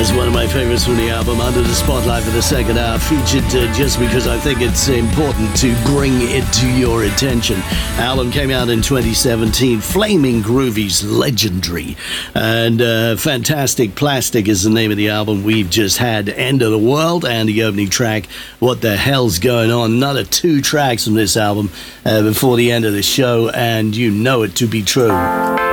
is one of my favorites from the album, Under the Spotlight, for the second hour, featured just because I think it's important to bring it to your attention. The album came out in 2017, Flaming Groovy's Legendary, and Fantastic Plastic is the name of the album. We've just had End of the World and the opening track, What the Hell's Going On. Another 2 tracks from this album before the end of the show, and you know it to be true.